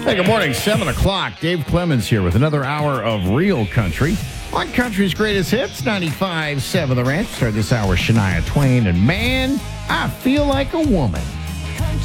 Hey, good morning. 7 o'clock. Dave Clemens here with another hour of Real Country on Country's Greatest Hits, 95.7 The Ranch. Start this hour, Shania Twain. And man, I feel like a woman.